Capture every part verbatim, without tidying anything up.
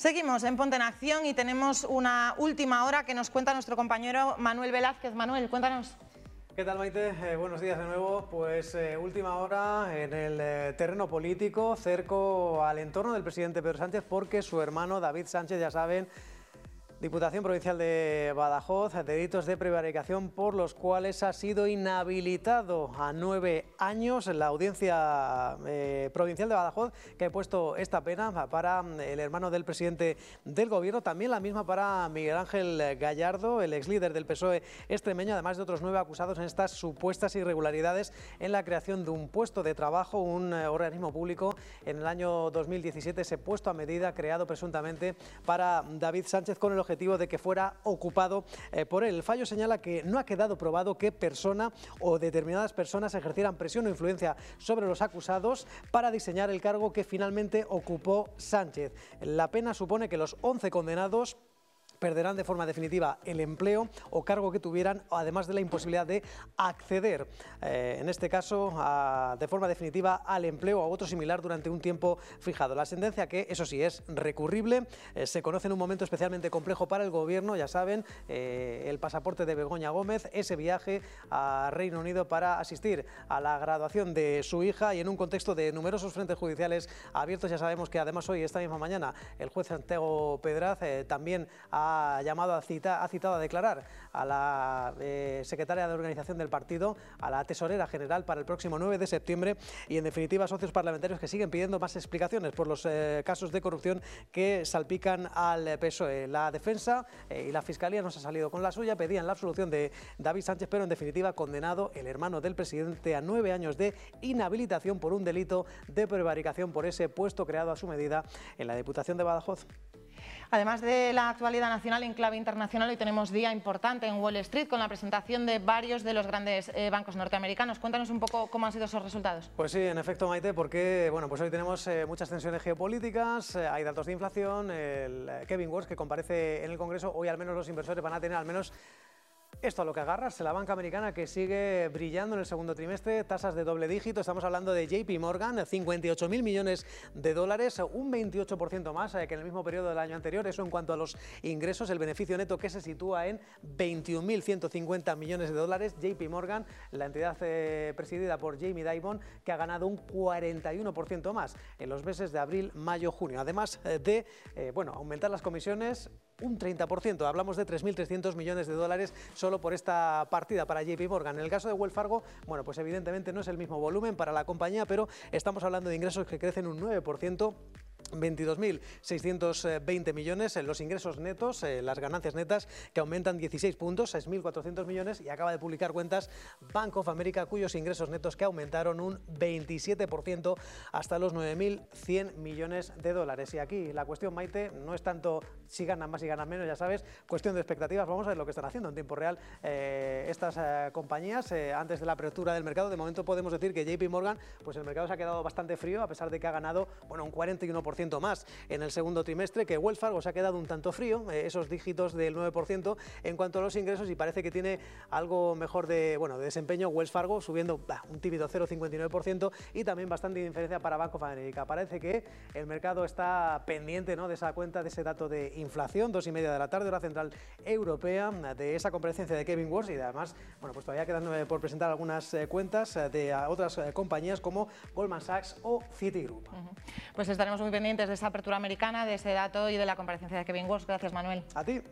Seguimos en Ponte en Acción y tenemos una última hora que nos cuenta nuestro compañero Manuel Velázquez. Manuel, cuéntanos. ¿Qué tal, Maite? Eh, buenos días de nuevo. Pues eh, última hora en el eh, terreno político, cerco al entorno del presidente Pedro Sánchez, porque su hermano David Sánchez, ya saben, Diputación Provincial de Badajoz, delitos de prevaricación por los cuales ha sido inhabilitado a nueve años en la Audiencia eh, Provincial de Badajoz, que ha puesto esta pena para el hermano del presidente del Gobierno, también la misma para Miguel Ángel Gallardo, el ex líder del P S O E extremeño, además de otros nueve acusados en estas supuestas irregularidades en la creación de un puesto de trabajo, un eh, organismo público en el año dos mil diecisiete, ese puesto a medida creado presuntamente para David Sánchez con el objetivo de que fuera ocupado eh, por él. El fallo señala que no ha quedado probado que persona o determinadas personas ejercieran presión o influencia sobre los acusados para diseñar el cargo que finalmente ocupó Sánchez. La pena supone que los once condenados perderán de forma definitiva el empleo o cargo que tuvieran, además de la imposibilidad de acceder, eh, en este caso, a, de forma definitiva al empleo o a otro similar durante un tiempo fijado. La sentencia, que eso sí es recurrible, eh, se conoce en un momento especialmente complejo para el Gobierno, ya saben, eh, el pasaporte de Begoña Gómez, ese viaje a Reino Unido para asistir a la graduación de su hija y en un contexto de numerosos frentes judiciales abiertos. Ya sabemos que además hoy, esta misma mañana, el juez Santiago Pedraz eh, también ha ha llamado a cita, ha citado a declarar a la eh, secretaria de organización del partido, a la tesorera general, para el próximo nueve de septiembre, y en definitiva socios parlamentarios que siguen pidiendo más explicaciones por los eh, casos de corrupción que salpican al P S O E. La defensa eh, y la fiscalía no se ha salido con la suya, pedían la absolución de David Sánchez, pero en definitiva condenado el hermano del presidente a nueve años de inhabilitación por un delito de prevaricación por ese puesto creado a su medida en la Diputación de Badajoz. Además de la actualidad nacional, en clave internacional, hoy tenemos día importante en Wall Street con la presentación de varios de los grandes eh, bancos norteamericanos. Cuéntanos un poco cómo han sido esos resultados. Pues sí, en efecto, Maite, porque bueno, pues hoy tenemos eh, muchas tensiones geopolíticas, eh, hay datos de inflación, el eh, Kevin Warsh, que comparece en el Congreso, hoy al menos los inversores van a tener al menos esto a lo que agarrarse, la banca americana, que sigue brillando en el segundo trimestre, tasas de doble dígito. Estamos hablando de J P Morgan, cincuenta y ocho mil millones de dólares, un veintiocho por ciento más que en el mismo periodo del año anterior. Eso en cuanto a los ingresos, el beneficio neto, que se sitúa en veintiún mil ciento cincuenta millones de dólares. J P Morgan, la entidad eh, presidida por Jamie Dimon, que ha ganado un cuarenta y uno por ciento más en los meses de abril, mayo, junio. Además eh, de eh, bueno, aumentar las comisiones un treinta por ciento, hablamos de tres mil trescientos millones de dólares solo por esta partida para J P Morgan. En el caso de Wells Fargo, bueno, pues evidentemente no es el mismo volumen para la compañía, pero estamos hablando de ingresos que crecen un nueve por ciento. veintidós mil seiscientos veinte millones en los ingresos netos, eh, las ganancias netas, que aumentan dieciséis puntos, seis mil cuatrocientos millones, y acaba de publicar cuentas Bank of America, cuyos ingresos netos que aumentaron un veintisiete por ciento hasta los nueve mil cien millones de dólares. Y aquí la cuestión, Maite, no es tanto si ganan más y ganan menos, ya sabes, cuestión de expectativas. Vamos a ver lo que están haciendo en tiempo real eh, estas eh, compañías eh, antes de la apertura del mercado. De momento podemos decir que J P Morgan, pues el mercado se ha quedado bastante frío, a pesar de que ha ganado, bueno, un cuarenta y uno por ciento más en el segundo trimestre, que Wells Fargo se ha quedado un tanto frío, eh, esos dígitos del nueve por ciento en cuanto a los ingresos, y parece que tiene algo mejor de, bueno, de desempeño Wells Fargo, subiendo bah, un tímido cero coma cincuenta y nueve por ciento, y también bastante diferencia para Bank of America. Parece que el mercado está pendiente, ¿no?, de esa cuenta, de ese dato de inflación, dos y media de la tarde, hora central europea, de esa comparecencia de Kevin Warsh, y además, bueno, pues todavía quedan eh, por presentar algunas eh, cuentas eh, de a otras eh, compañías como Goldman Sachs o Citigroup. Uh-huh. Pues estaremos muy pendientes de esa apertura americana, de ese dato y de la comparecencia de Kevin Warsh. Gracias, Manuel. A ti.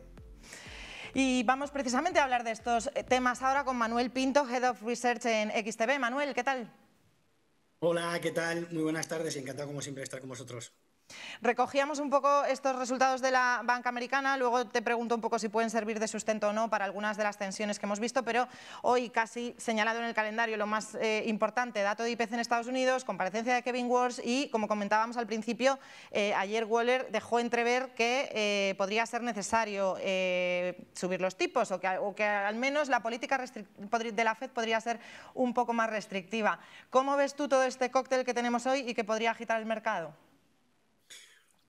Y vamos precisamente a hablar de estos temas ahora con Manuel Pinto, Head of Research en X T V. Manuel, ¿qué tal? Hola, ¿qué tal? Muy buenas tardes y encantado como siempre de estar con vosotros. Recogíamos un poco estos resultados de la banca americana, luego te pregunto un poco si pueden servir de sustento o no para algunas de las tensiones que hemos visto, pero hoy casi señalado en el calendario lo más eh, importante, dato de I P C en Estados Unidos, comparecencia de Kevin Warsh y, como comentábamos al principio, eh, ayer Waller dejó entrever que eh, podría ser necesario eh, subir los tipos o que, o que al menos la política de la Fed podría ser un poco más restrictiva. ¿Cómo ves tú todo este cóctel que tenemos hoy y que podría agitar el mercado?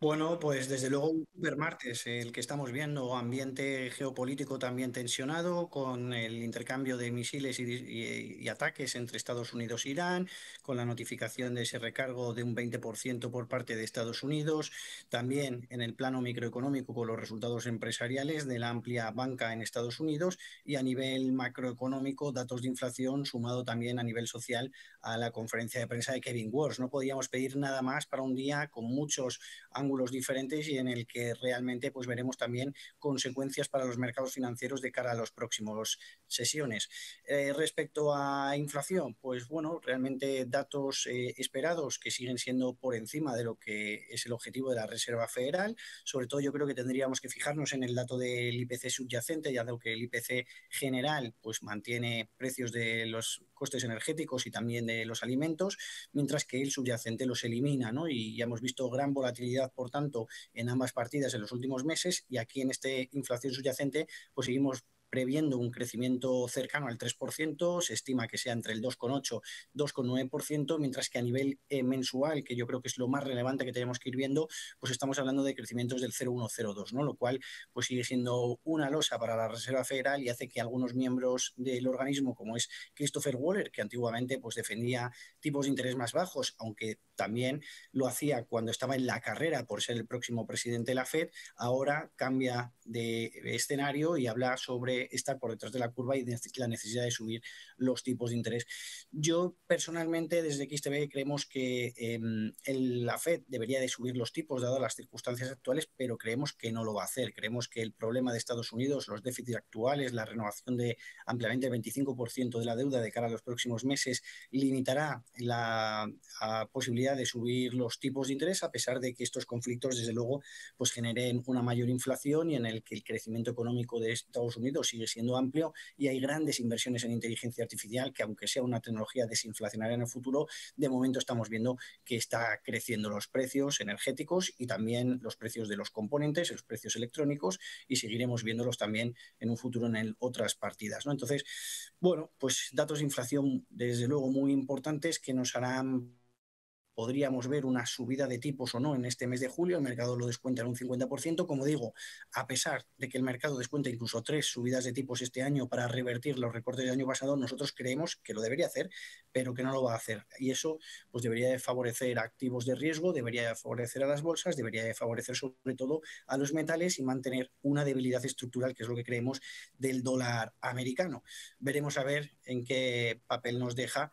Bueno, pues desde luego un supermartes, el que estamos viendo, ambiente geopolítico también tensionado, con el intercambio de misiles y, y- y ataques entre Estados Unidos e Irán, con la notificación de ese recargo de un veinte por ciento por parte de Estados Unidos, también en el plano microeconómico con los resultados empresariales de la amplia banca en Estados Unidos y a nivel macroeconómico, datos de inflación, sumado también a nivel social a la conferencia de prensa de Kevin Walsh. No podíamos pedir nada más para un día con muchos ángulos diferentes y en el que realmente pues veremos también consecuencias para los mercados financieros de cara a las próximas sesiones. Eh, respecto a inflación, pues bueno, realmente datos eh, esperados que siguen siendo por encima de lo que es el objetivo de la Reserva Federal. Sobre todo yo creo que tendríamos que fijarnos en el dato del I P C subyacente, ya que el I P C general pues mantiene precios de los costes energéticos y también de los alimentos, mientras que el subyacente los elimina, ¿no? Y ya hemos visto gran volatilidad, por tanto, en ambas partidas en los últimos meses, y aquí en este inflación subyacente pues seguimos previendo un crecimiento cercano al tres por ciento, se estima que sea entre el dos coma ocho y dos coma nueve por ciento, mientras que a nivel eh, mensual, que yo creo que es lo más relevante que tenemos que ir viendo, pues estamos hablando de crecimientos del cero coma uno cero dos, ¿no? Lo cual pues sigue siendo una losa para la Reserva Federal y hace que algunos miembros del organismo, como es Christopher Waller, que antiguamente pues defendía tipos de interés más bajos, aunque también lo hacía cuando estaba en la carrera por ser el próximo presidente de la Fed, ahora cambia de escenario y habla sobre estar por detrás de la curva y de la necesidad de subir los tipos de interés. Yo personalmente desde X T B creemos que eh, el, la Fed debería de subir los tipos dadas las circunstancias actuales, pero creemos que no lo va a hacer. Creemos que el problema de Estados Unidos, los déficits actuales, la renovación de ampliamente el veinticinco por ciento de la deuda de cara a los próximos meses limitará la posibilidad de subir los tipos de interés, a pesar de que estos conflictos desde luego pues generen una mayor inflación y en el que el crecimiento económico de Estados Unidos sigue siendo amplio y hay grandes inversiones en inteligencia artificial que, aunque sea una tecnología desinflacionaria en el futuro, de momento estamos viendo que está creciendo los precios energéticos y también los precios de los componentes, los precios electrónicos, y seguiremos viéndolos también en un futuro en el, otras partidas, ¿no? Entonces, bueno, pues datos de inflación desde luego muy importantes que nos harán podríamos ver una subida de tipos o no en este mes de julio. El mercado lo descuenta en un cincuenta por ciento. Como digo, a pesar de que el mercado descuenta incluso tres subidas de tipos este año para revertir los recortes del año pasado, nosotros creemos que lo debería hacer, pero que no lo va a hacer. Y eso pues debería de favorecer activos de riesgo, debería de favorecer a las bolsas, debería de favorecer sobre todo a los metales y mantener una debilidad estructural, que es lo que creemos del dólar americano. Veremos a ver en qué papel nos deja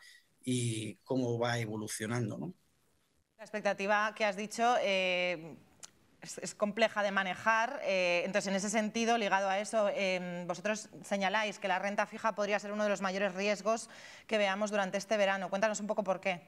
y cómo va evolucionando, ¿no? La expectativa que has dicho eh, es, es compleja de manejar, eh, entonces en ese sentido, ligado a eso, eh, vosotros señaláis que la renta fija podría ser uno de los mayores riesgos que veamos durante este verano. Cuéntanos un poco por qué.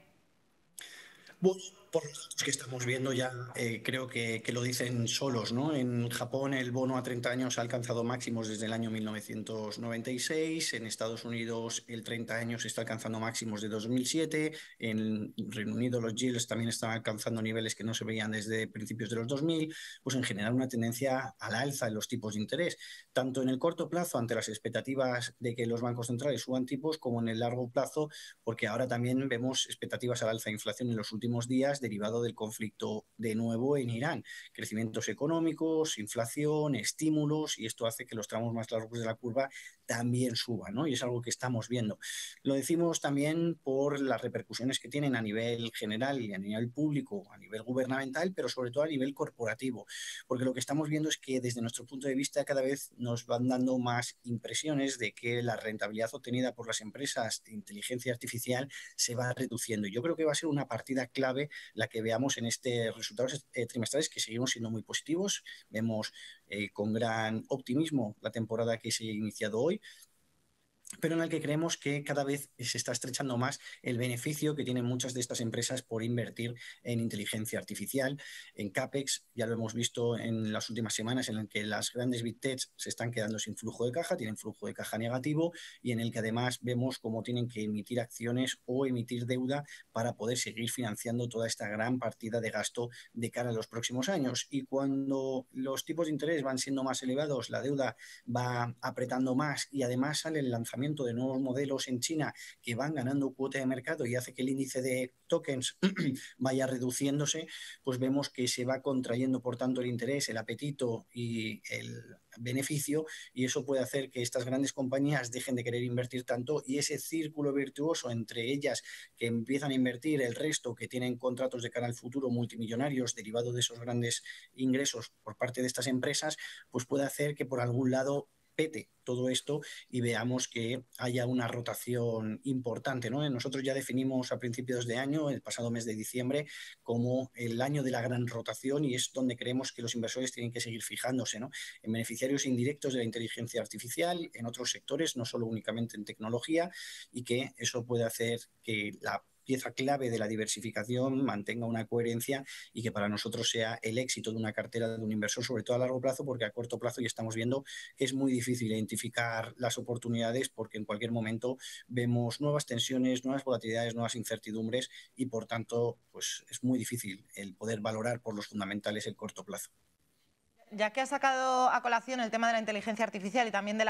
Bueno, por los datos que estamos viendo ya eh, creo que, que lo dicen solos, ¿no? En Japón el bono a treinta años ha alcanzado máximos desde el año mil novecientos noventa y seis, en Estados Unidos el treinta años está alcanzando máximos de dos mil siete, en Reino Unido los yields también están alcanzando niveles que no se veían desde principios de los dos mil, pues en general una tendencia al alza en los tipos de interés, tanto en el corto plazo ante las expectativas de que los bancos centrales suban tipos, como en el largo plazo, porque ahora también vemos expectativas al alza de inflación en los últimos días derivado del conflicto de nuevo en Irán. Crecimientos económicos, inflación, estímulos, y esto hace que los tramos más largos de la curva también suban, ¿no? Y es algo que estamos viendo. Lo decimos también por las repercusiones que tienen a nivel general y a nivel público, a nivel gubernamental, pero sobre todo a nivel corporativo, porque lo que estamos viendo es que desde nuestro punto de vista cada vez nos van dando más impresiones de que la rentabilidad obtenida por las empresas de inteligencia artificial se va reduciendo. Y yo creo que va a ser una partida clave la que veamos en estos resultados eh, trimestrales, que seguimos siendo muy positivos. Vemos eh, con gran optimismo la temporada que se ha iniciado hoy, pero en el que creemos que cada vez se está estrechando más el beneficio que tienen muchas de estas empresas por invertir en inteligencia artificial, en CAPEX. Ya lo hemos visto en las últimas semanas, en el que las grandes Big Tech se están quedando sin flujo de caja, tienen flujo de caja negativo, y en el que además vemos cómo tienen que emitir acciones o emitir deuda para poder seguir financiando toda esta gran partida de gasto de cara a los próximos años. Y cuando los tipos de interés van siendo más elevados, la deuda va apretando más y además sale el lanzamiento lanzamiento de nuevos modelos en China que van ganando cuota de mercado y hace que el índice de tokens vaya reduciéndose, pues vemos que se va contrayendo, por tanto, el interés, el apetito y el beneficio, y eso puede hacer que estas grandes compañías dejen de querer invertir tanto, y ese círculo virtuoso entre ellas que empiezan a invertir, el resto que tienen contratos de cara al futuro multimillonarios derivados de esos grandes ingresos por parte de estas empresas, pues puede hacer que por algún lado pete todo esto y veamos que haya una rotación importante, ¿no? Nosotros ya definimos a principios de año, el pasado mes de diciembre, como el año de la gran rotación, y es donde creemos que los inversores tienen que seguir fijándose, ¿no? En beneficiarios indirectos de la inteligencia artificial, en otros sectores, no solo únicamente en tecnología, y que eso puede hacer que la pieza clave de la diversificación mantenga una coherencia y que para nosotros sea el éxito de una cartera de un inversor, sobre todo a largo plazo, porque a corto plazo ya estamos viendo que es muy difícil identificar las oportunidades, porque en cualquier momento vemos nuevas tensiones, nuevas volatilidades, nuevas incertidumbres, y por tanto pues es muy difícil el poder valorar por los fundamentales el corto plazo. Ya que ha sacado a colación el tema de la inteligencia artificial y también de la